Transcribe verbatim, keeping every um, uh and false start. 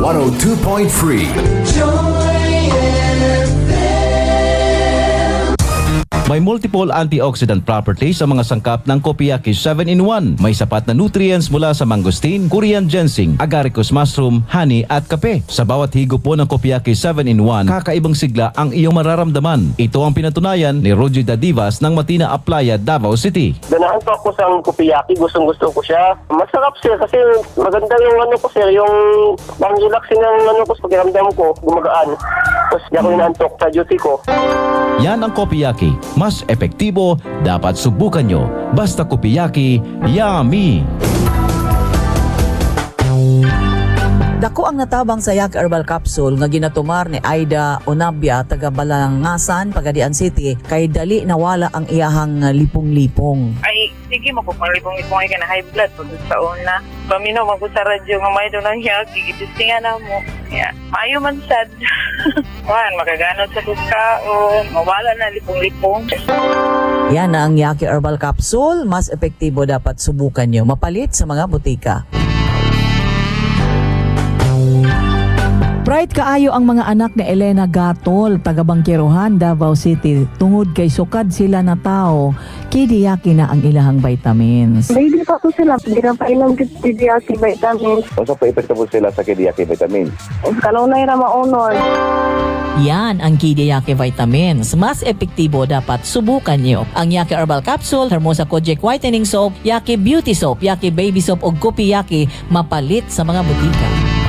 one oh two point three. May multiple antioxidant properties sa mga sangkap ng Kopiyaki seven in one. May sapat na nutrients mula sa mangosteen, Korean ginseng, agaricus mushroom, honey at kape. Sa bawat higop po ng Kopiyaki seven in one, kakaibang sigla ang iyong mararamdaman. Ito ang pinatunayan ni Roger Dadivas ng Matina Aplaya, Davao City. Ganahan po ako sa Kopiyaki, gustong gusto ko siya. Masarap sir kasi maganda yung ano ko sir, yung pang relaxing ng ano ko, pakiramdam ko, gumagaan. Tapos di ako inaantok sa duty ko. Yan ang Kopiyaki. Mas epektibo, dapat subukan nyo. Basta Kopiyaki, yummy! Dako ang natabang sa Yak Herbal Capsule nga ginatumar ni Aida Onabia taga Balangasan, Pagadian City, kay dali nawala ang iyahang lipong-lipong. Ay, sige mo po, malipong-lipong ay ka na high blood pag sa una. Paminaw, magpo sa radyo nga may doon ang yak, gigistingan na mo. Yeah. Maayo man sad. Man, makaganod sa kuskaon, mawala na lipong-lipong. Yan na ang Yak Herbal Capsule. Mas epektibo, dapat subukan nyo. Mapalit sa mga butika. Bright kaayo ang mga anak ni Elena Gatol, taga Bangkirohan, Davao City. Tungod kay sukad sila na tao, kidiyaki na ang ilahang vitamins. Baby pa po sila, ginapailang kidiyaki vitamins. O sa pa-epekto po sila sa kidiyaki vitamins? Kalunay na maunod. Yan ang Kidiyaki Vitamins. Mas epektibo, dapat subukan nyo. Ang Yaki Herbal Capsule, Hermosa Kojic Whitening Soap, Yaki Beauty Soap, Yaki Baby Soap o Kopiyaki, mapalit sa mga butika.